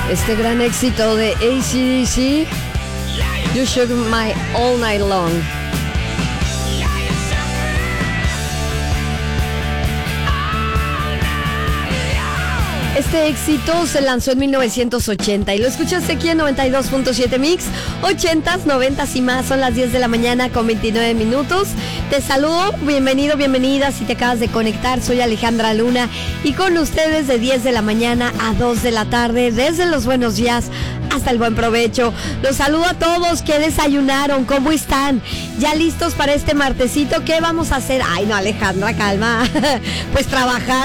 Este gran éxito de AC/DC, You Shook My All Night Long. Este éxito se lanzó en 1980 y lo escuchaste aquí en 92.7 Mix. 80s, 90s y más. Son las 10 de la mañana con 29 minutos. Te saludo, bienvenido, bienvenida. Si te acabas de conectar, soy Alejandra Luna y con ustedes de 10 de la mañana a 2 de la tarde, desde los buenos días hasta el buen provecho. Los saludo a todos que desayunaron, ¿cómo están? ¿Ya listos para este martesito? ¿Qué vamos a hacer? Ay, no, Alejandra, calma. Pues trabajar.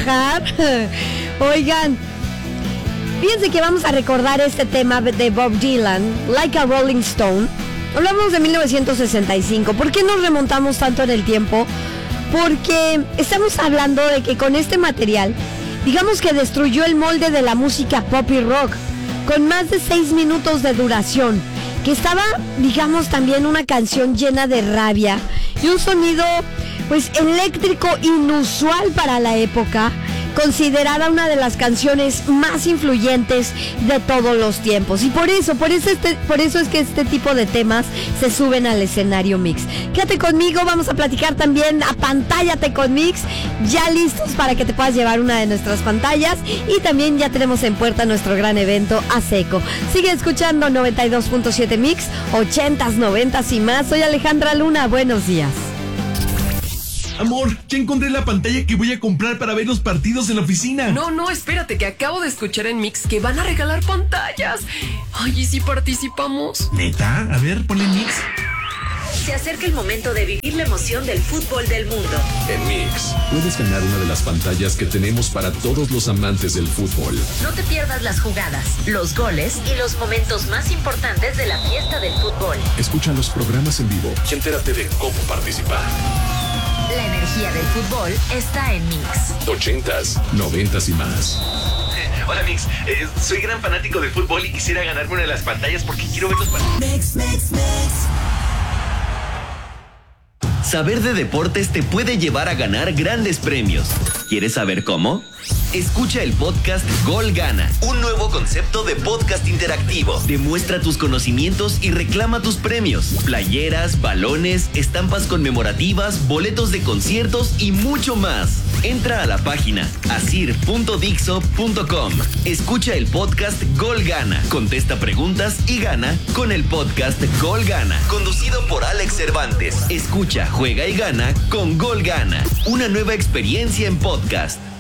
Oigan, fíjense que vamos a recordar este tema de Bob Dylan, Like a Rolling Stone. Hablamos de 1965. ¿Por qué nos remontamos tanto en el tiempo? Porque estamos hablando de que con este material, digamos que destruyó el molde de la música pop y rock, con más de 6 minutos de duración, que estaba, digamos, también una canción llena de rabia y un sonido, pues, eléctrico inusual para la época, considerada una de las canciones más influyentes de todos los tiempos. Y por eso es que este tipo de temas se suben al escenario Mix. Quédate conmigo, vamos a platicar también, apantállate con Mix, ya listos para que te puedas llevar una de nuestras pantallas, y también ya tenemos en puerta nuestro gran evento a seco. Sigue escuchando 92.7 Mix, 80s, 90s y más. Soy Alejandra Luna, buenos días. Amor, ya encontré la pantalla que voy a comprar para ver los partidos en la oficina. No, espérate, que acabo de escuchar en Mix que van a regalar pantallas. Ay, ¿y si participamos? ¿Neta? A ver, ponle Mix. Se acerca el momento de vivir la emoción del fútbol del mundo. En Mix, puedes ganar una de las pantallas que tenemos para todos los amantes del fútbol. No te pierdas las jugadas, los goles y los momentos más importantes de la fiesta del fútbol. Escucha los programas en vivo y entérate de cómo participar. La energía del fútbol está en Mix. 80s, 90s y más. Hola Mix, soy gran fanático del fútbol y quisiera ganarme una de las pantallas porque quiero ver los partidos. Mix. Saber de deportes te puede llevar a ganar grandes premios. ¿Quieres saber cómo? Escucha el podcast Gol Gana, un nuevo concepto de podcast interactivo. Demuestra tus conocimientos y reclama tus premios. Playeras, balones, estampas conmemorativas, boletos de conciertos y mucho más. Entra a la página asir.dixo.com. Escucha el podcast Gol Gana, contesta preguntas y gana con el podcast Gol Gana, conducido por Alex Cervantes. Escucha, juega y gana con Gol Gana, una nueva experiencia en podcast.